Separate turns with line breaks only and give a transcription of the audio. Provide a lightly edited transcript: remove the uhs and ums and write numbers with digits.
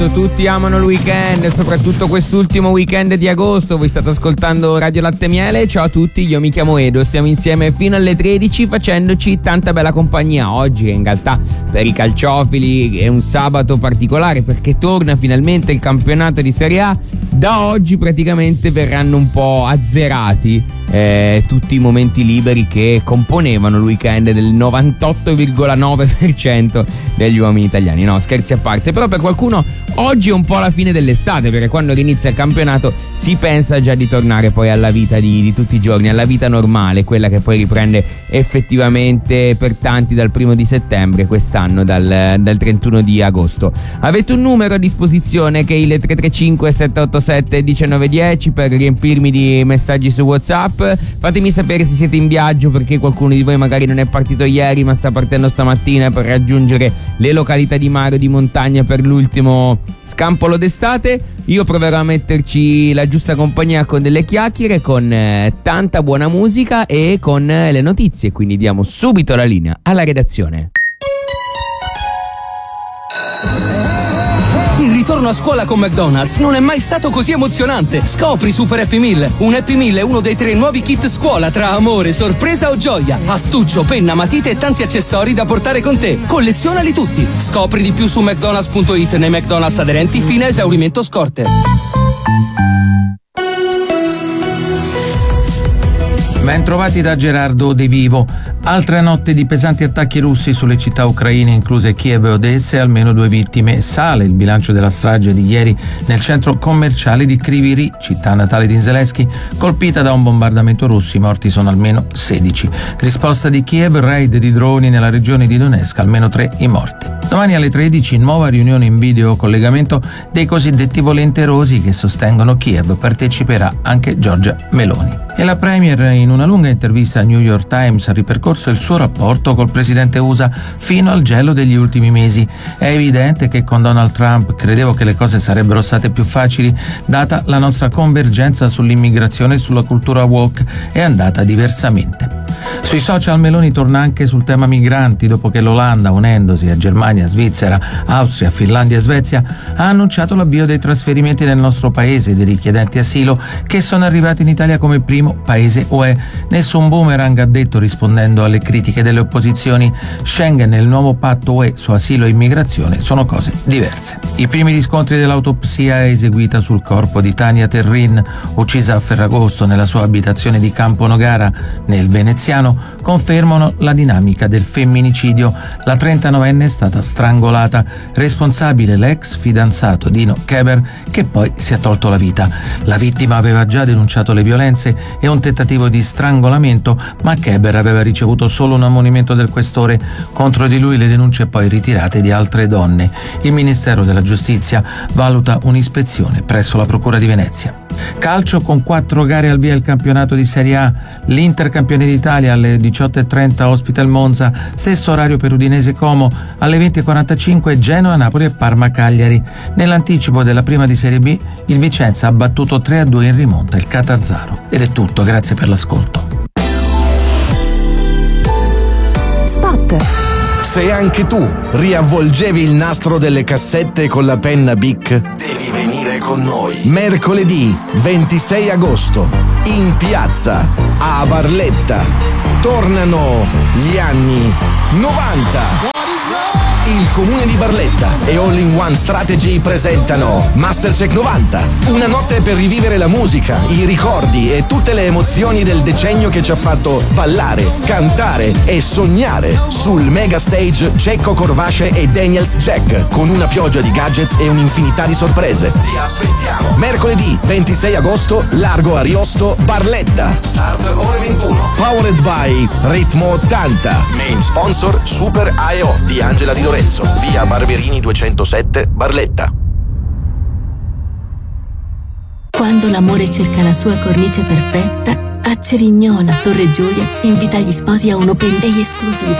Esatto, tutti amano il weekend, soprattutto quest'ultimo weekend di agosto. Voi state ascoltando Radio Latte Miele. Ciao a tutti, io mi chiamo Edo, stiamo insieme fino alle 13 facendoci tanta bella compagnia. Oggi in realtà per i calciofili è un sabato particolare perché torna finalmente il campionato di Serie A. Da oggi praticamente verranno un po' azzerati tutti i momenti liberi che componevano il weekend del 98,9% degli uomini italiani. No, scherzi a parte, però per qualcuno oggi è un po' la fine dell'estate, perché quando inizia il campionato si pensa già di tornare poi alla vita di tutti i giorni, alla vita normale, quella che poi riprende effettivamente per tanti dal 1 di settembre, quest'anno dal 31 di agosto. Avete un numero a disposizione che è il 335 787 1910 per riempirmi di messaggi su WhatsApp. Fatemi sapere se siete in viaggio, perché qualcuno di voi magari non è partito ieri ma sta partendo stamattina per raggiungere le località di mare o di montagna per l'ultimo scampolo d'estate. Io proverò a metterci la giusta compagnia con delle chiacchiere, con tanta buona musica e con le notizie, quindi diamo subito la linea alla redazione.
Il ritorno a scuola con McDonald's non è mai stato così emozionante. Scopri Super Happy Meal. Un Happy Meal è uno dei 3 nuovi kit scuola tra amore, sorpresa o gioia. Astuccio, penna, matite e tanti accessori da portare con te. Collezionali tutti. Scopri di più su mcdonalds.it nei McDonald's aderenti fino a esaurimento scorte.
Ben trovati da Gerardo De Vivo. Altre notte di pesanti attacchi russi sulle città ucraine, incluse Kiev e Odessa, e almeno 2 vittime. Sale il bilancio della strage di ieri nel centro commerciale di Kryvyi Rih, città natale di Zelensky, colpita da un bombardamento russo. I morti sono almeno 16. Risposta di Kiev, raid di droni nella regione di Donetsk, almeno 3 i morti. Domani alle 13 nuova riunione in video collegamento dei cosiddetti volenterosi che sostengono Kiev. Parteciperà anche Giorgia Meloni. E la Premier, in una lunga intervista al New York Times, ha ripercorso il suo rapporto col presidente USA fino al gelo degli ultimi mesi. È evidente che con Donald Trump credevo che le cose sarebbero state più facili, data la nostra convergenza sull'immigrazione e sulla cultura woke. È andata diversamente. Sui social Meloni torna anche sul tema migranti, dopo che l'Olanda, unendosi a Germania, Svizzera, Austria, Finlandia e Svezia, ha annunciato l'avvio dei trasferimenti nel nostro paese dei richiedenti asilo che sono arrivati in Italia come primo paese UE. Nessun boomerang, ha detto, rispondendo alle critiche delle opposizioni. Schengen e il nuovo patto UE su asilo e immigrazione sono cose diverse. I primi riscontri dell'autopsia eseguita sul corpo di Tania Terrin, uccisa a Ferragosto nella sua abitazione di Campo Nogara, nel veneziano, confermano la dinamica del femminicidio. La 39enne è stata strangolata, responsabile l'ex fidanzato Dino Keber, che poi si è tolto la vita. La vittima aveva già denunciato le violenze e un tentativo di strangolamento, ma Keber aveva ricevuto solo un ammonimento del questore. Contro di lui le denunce poi ritirate di altre donne. Il Ministero della Giustizia valuta un'ispezione presso la Procura di Venezia. Calcio, con 4 gare al via il campionato di Serie A. L'Inter, campione d'Italia, alle 18:30 ospita il Monza, stesso orario per Udinese Como. Alle 20:45 Genoa, Napoli e Parma Cagliari. Nell'anticipo della prima di Serie B il Vicenza ha battuto 3-2 in rimonta il Catanzaro. Ed è tutto, grazie per l'ascolto.
Spot.
Se anche tu riavvolgevi il nastro delle cassette con la penna Bic, devi venire con noi. Mercoledì 26 agosto, in piazza, a Barletta, tornano gli anni 90. Il comune di Barletta e All in One Strategy presentano Mastercheck 90, una notte per rivivere la musica, i ricordi e tutte le emozioni del decennio che ci ha fatto ballare, cantare e sognare sul mega stage Cecco Corvace e Daniels Jack, con una pioggia di gadgets e un'infinità di sorprese. Ti aspettiamo! Mercoledì 26 agosto, Largo Ariosto, Barletta. Start ore 21. Powered by Ritmo 80. Main sponsor Super AEO di Angela Di Lorenzo. Via Barberini 207, Barletta.
Quando l'amore cerca la sua cornice perfetta, a Cerignola, Torre Giulia, invita gli sposi a un open day esclusivo.